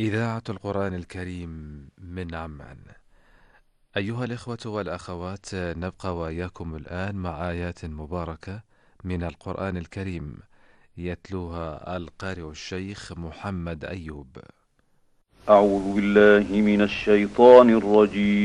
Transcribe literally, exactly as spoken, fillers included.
إذاعة القرآن الكريم من عمان. أيها الإخوة والأخوات، نبقى وإياكم الآن مع آيات مباركة من القرآن الكريم يتلوها القارئ الشيخ محمد أيوب. أعوذ بالله من الشيطان الرجيم